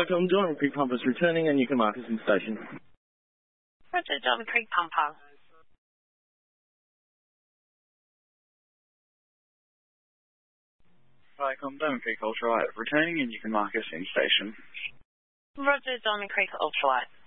Vicom, Dorman Creek Pump is returning and you can mark us in station. Roger, Dorman Creek Pumper. Vicom, Dorman Creek Ultralight returning and you can mark us in station. Roger, Dorman Creek Ultralight.